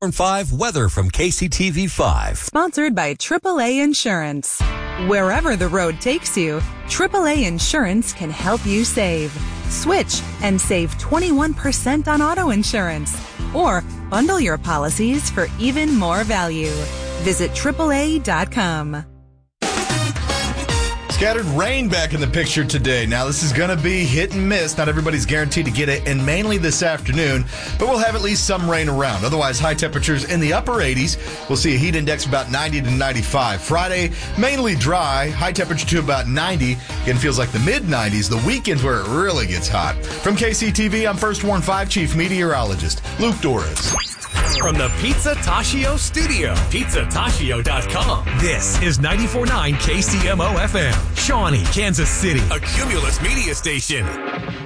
5 weather from KCTV 5. Sponsored by AAA Insurance. Wherever the road takes you, AAA Insurance can help you save. Switch and save 21% on auto insurance. Or bundle your policies for even more value. Visit AAA.com. Scattered rain back in the picture today. Now, this is going to be hit and miss. Not everybody's guaranteed to get it, and mainly this afternoon, but we'll have at least some rain around. Otherwise, high temperatures in the upper 80s. We'll see a heat index about 90 to 95. Friday, mainly dry, high temperature to about 90. Again, feels like the mid-90s. The weekend's where it really gets hot. From KCTV, I'm First Warn 5 Chief Meteorologist Luke Doris. From the Pizza Tashio studio, pizzatashio.com. This is 94.9 KCMO FM, Shawnee, Kansas City, a Cumulus media station.